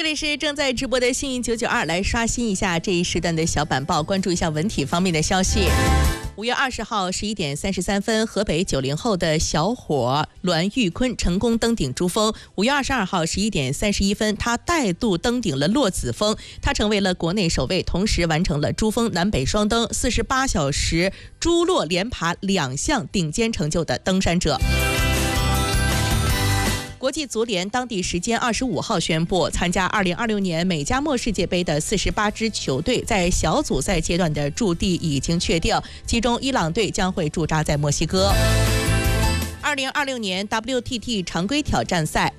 里是正在直播的幸运992，来刷新一下这一时段的小板报，关注一下文体方面的消息。5月20号11点33分，河北90后的小伙栾玉坤成功登顶珠峰。5月22号11点31分，他带度登顶了落子峰，他成为了国内首位同时完成了珠峰南北双登48小时珠落连爬2项顶尖成就的登山者。国际足联当地时间25号宣布，参加2026年美加墨世界杯的48支球队在小组赛阶段的驻地已经确定，其中伊朗队将会驻扎在墨西哥。2026年 WTT 常规挑战赛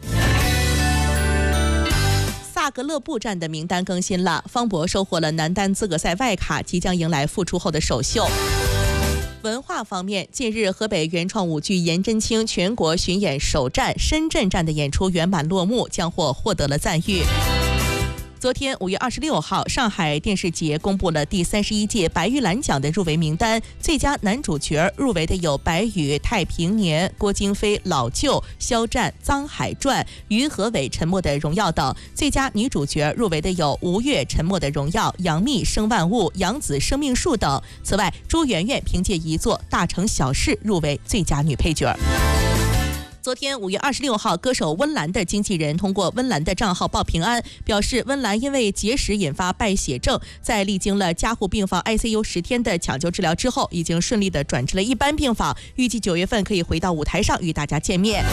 萨格勒布站的名单更新了，方博收获了男单资格赛外卡，即将迎来复出后的首秀。文化方面，近日河北原创舞剧颜真卿全国巡演首站深圳站的演出圆满落幕，将获得了赞誉。昨天5月26号，上海电视节公布了第31届白玉兰奖的入围名单，最佳男主角入围的有白宇、太平年、郭京飞、老舅、肖战、臧海传、于和伟、沉默的荣耀等；最佳女主角入围的有吴越、沉默的荣耀、杨幂、生万物、杨紫、生命树等。此外，朱媛媛凭借一作《大城小事》入围最佳女配角。昨天5月26号，歌手温岚的经纪人通过温岚的账号报平安，表示温岚因为结石引发败血症，在历经了加护病房 ICU 10天的抢救治疗之后，已经顺利的转至了一般病房，预计9月份可以回到舞台上与大家见面。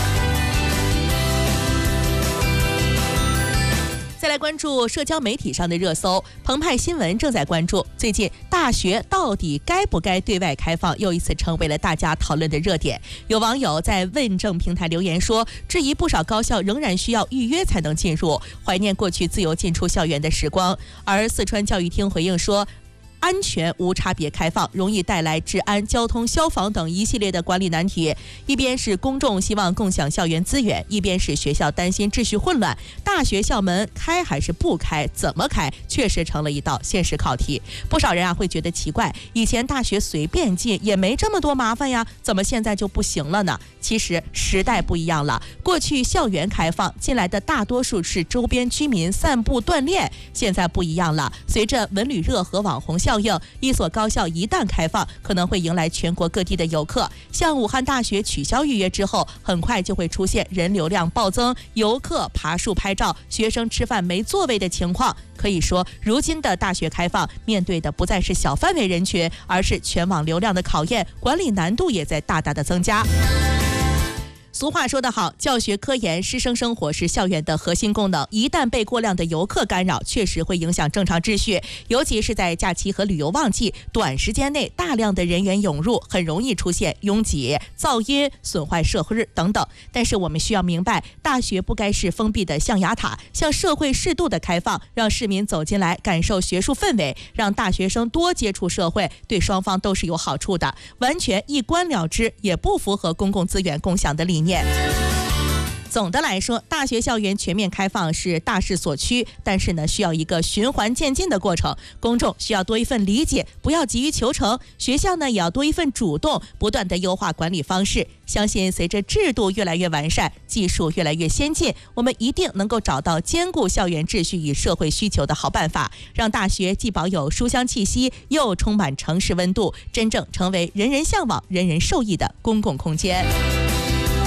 再来关注社交媒体上的热搜，澎湃新闻正在关注最近大学到底该不该对外开放，又一次成为了大家讨论的热点。有网友在问政平台留言说，质疑不少高校仍然需要预约才能进入，怀念过去自由进出校园的时光。而四川教育厅回应说，安全无差别开放容易带来治安、交通、消防等一系列的管理难题，一边是公众希望共享校园资源，一边是学校担心秩序混乱，大学校门开还是不开，怎么开，确实成了一道现实考题。不少人会觉得奇怪，以前大学随便进也没这么多麻烦呀，怎么现在就不行了呢？其实时代不一样了，过去校园开放进来的大多数是周边居民散步锻炼，现在不一样了，随着文旅热和网红效应，一所高校一旦开放，可能会迎来全国各地的游客。像武汉大学取消预约之后，很快就会出现人流量暴增、游客爬树拍照、学生吃饭没座位的情况。可以说，如今的大学开放面对的不再是小范围人群，而是全网流量的考验，管理难度也在大大的增加。俗话说得好，教学科研、师生生活是校园的核心功能，一旦被过量的游客干扰，确实会影响正常秩序，尤其是在假期和旅游旺季，短时间内大量的人员涌入，很容易出现拥挤、噪音、损坏社会等等。但是我们需要明白，大学不该是封闭的象牙塔，向社会适度的开放，让市民走进来感受学术氛围，让大学生多接触社会，对双方都是有好处的。完全一关了之，也不符合公共资源共享的理念。总的来说，大学校园全面开放是大势所趋，但是呢，需要一个循环渐进的过程。公众需要多一份理解，不要急于求成；学校呢，也要多一份主动，不断的优化管理方式。相信随着制度越来越完善，技术越来越先进，我们一定能够找到兼顾校园秩序与社会需求的好办法，让大学既保有书香气息，又充满城市温度，真正成为人人向往、人人受益的公共空间。